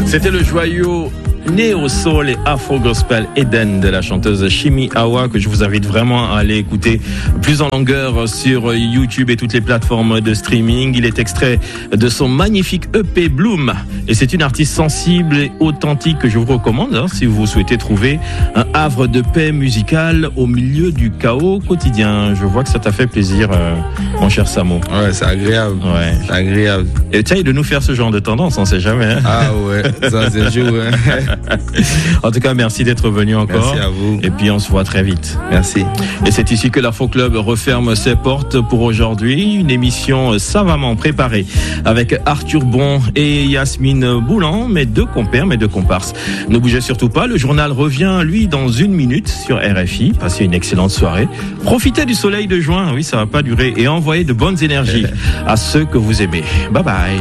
C'était le joyau néo-soul et afro-gospel Eden de la chanteuse Shimi Awa, que je vous invite vraiment à aller écouter plus en longueur sur YouTube et toutes les plateformes de streaming. Il est extrait de son magnifique EP Bloom et c'est une artiste sensible et authentique que je vous recommande si vous souhaitez trouver un havre de paix musicale au milieu du chaos quotidien. Je vois que ça t'a fait plaisir, mon cher Samo. Ouais, c'est agréable. Ouais. C'est agréable. Et essaye de nous faire ce genre de tendance, on sait jamais. Hein. Ah ouais, ça c'est chaud. Hein. En tout cas, merci d'être venu encore. Merci à vous. Et puis on se voit très vite. Merci. Et c'est ici que l'Afro Club referme ses portes pour aujourd'hui. Une émission savamment préparée avec Arthur Bon et Yasmine Boulan, mes deux compères, mes deux comparses. Ne bougez surtout pas, le journal revient, lui, dans 1 minute sur RFI. Passez une excellente soirée. Profitez du soleil de juin, oui, ça va pas durer. Et envoyez de bonnes énergies à ceux que vous aimez. Bye bye.